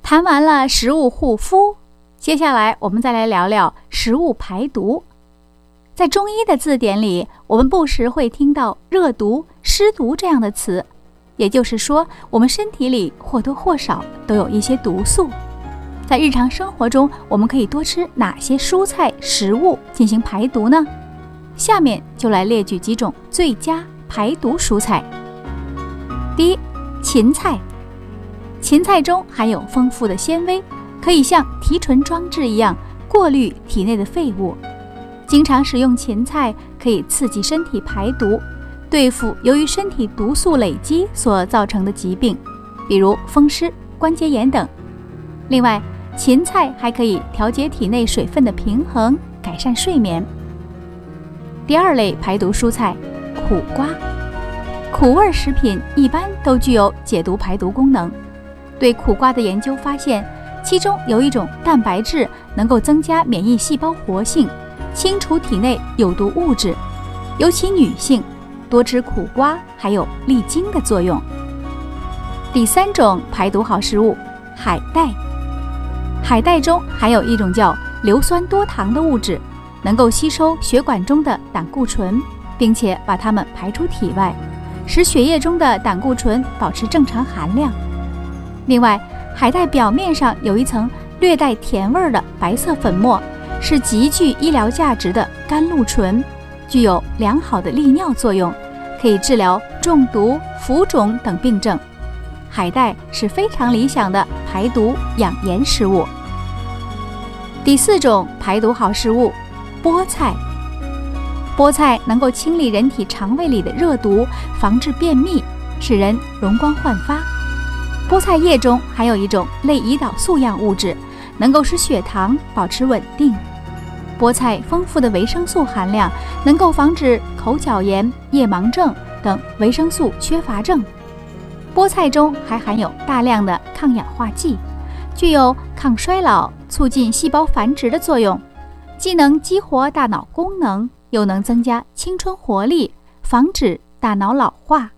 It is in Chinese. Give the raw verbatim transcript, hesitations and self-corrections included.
谈完了食物护肤，接下来我们再来聊聊食物排毒。在中医的字典里，我们不时会听到热毒、湿毒这样的词，也就是说，我们身体里或多或少都有一些毒素。在日常生活中，我们可以多吃哪些蔬菜食物进行排毒呢？下面就来列举几种最佳排毒蔬菜。第一，芹菜。芹菜中含有丰富的纤维，可以像提纯装置一样过滤体内的废物。经常食用芹菜可以刺激身体排毒，对付由于身体毒素累积所造成的疾病，比如风湿、关节炎等。另外，芹菜还可以调节体内水分的平衡，改善睡眠。第二类排毒蔬菜，苦瓜。苦味食品一般都具有解毒排毒功能。对苦瓜的研究发现，其中有一种蛋白质能够增加免疫细胞活性，清除体内有毒物质。尤其女性多吃苦瓜还有利精的作用。第三种排毒好食物，海带。海带中含有一种叫硫酸多糖的物质，能够吸收血管中的胆固醇，并且把它们排出体外，使血液中的胆固醇保持正常含量。另外，海带表面上有一层略带甜味的白色粉末，是极具医疗价值的甘露醇，具有良好的利尿作用，可以治疗中毒、浮肿等病症。海带是非常理想的排毒养颜食物。第四种排毒好食物，菠菜。菠菜能够清理人体肠胃里的热毒，防治便秘，使人容光焕发。菠菜叶中含有一种类胰岛素样物质，能够使血糖保持稳定。菠菜丰富的维生素含量能够防止口角炎、夜盲症等维生素缺乏症。菠菜中还含有大量的抗氧化剂，具有抗衰老、促进细胞繁殖的作用，既能激活大脑功能，又能增加青春活力，防止大脑老化。